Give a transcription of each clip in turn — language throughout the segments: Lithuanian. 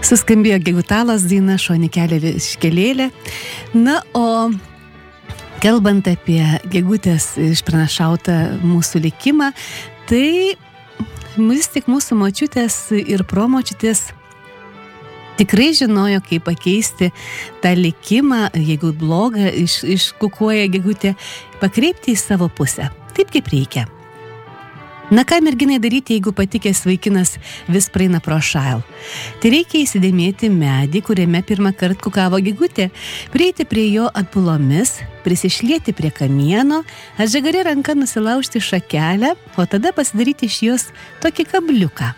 Suskambėjo Gegutalas daina Šonikelė Viškelėlė. Na, o kalbant apie gegutės išpranašautą mūsų likimą, tai vis tik mūsų močiutės ir promočiutės tikrai žinojo, kaip pakeisti tą likimą, jeigu blogą iškukuoja gegutė, pakreipti į savo pusę, taip kaip reikia. Na ką merginai daryti, jeigu patikęs vaikinas vis praeina pro šal? Tai reikia įsidėmėti medį, kuriame pirmą kartą kukavo gegutė, prieiti prie jo atbulomis, prisišlieti prie kamieno, atžagari ranka nusilaužti šakelę, o tada pasidaryti iš jos tokį kabliuką.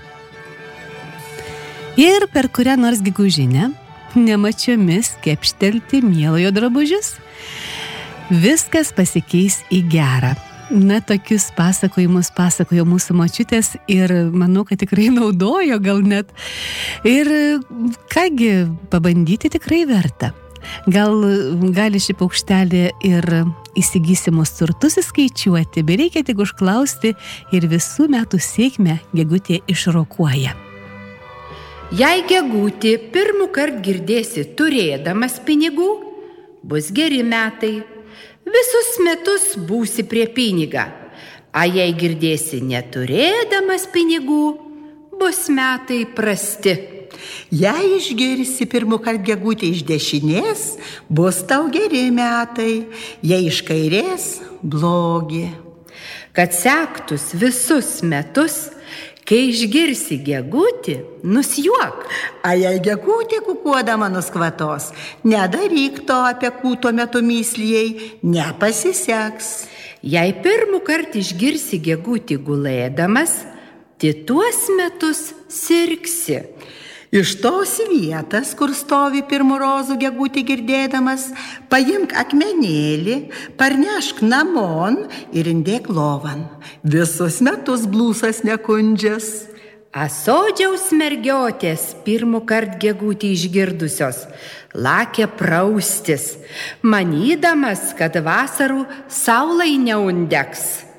Ir per kurią nors gegužinę nemačiomis kepštelti mielojo drabužius. Viskas pasikeis į gerą. Na, tokius pasakojimus pasakojo mūsų močiutės ir manau, kad tikrai naudojo gal net. Ir kągi, pabandyti tikrai verta. Gal gali ši paukštelė ir įsigysimus turtus įskaičiuoti, bet reikia tik užklausti ir visų metų sėkmę gegutė išrokuoja. Jei gegutė pirmų kart girdėsi turėdamas pinigų, bus geri metai. Visus metus būsi prie pinigą, a jei girdėsi neturėdamas pinigų, bus metai prasti. Jei išgirsi pirmąkart gegutę iš dešinės, bus tau geri metai, jei iš kairės, blogi. Kad sektus visus metus, kai išgirsi gegutį, nusijuok. A jei gegutė kukuodama nuskvatos, nedaryk to apie kūto metu myslijai, nepasiseks. Jei pirmų kart išgirsi gegutį gulėdamas, tai tuos metus sirgsi. Iš tos vietas, kur stovi pirmų rozų gegutį girdėdamas, paimk akmenėlį, parnešk namon ir indėk lovan. Visus metus blūsas nekundžias. Asodžiaus mergiotės pirmų kart gegutį išgirdusios lakė praustis, manydamas, kad vasarų saulai neundegs.